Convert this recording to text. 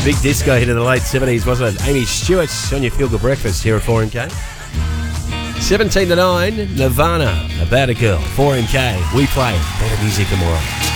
Big disco hit of the late 70s, wasn't it? Amy Stewart on your Feel Good Breakfast here at 4MK. 17 to 9, Nirvana, About a Girl, 4MK. We play better music tomorrow.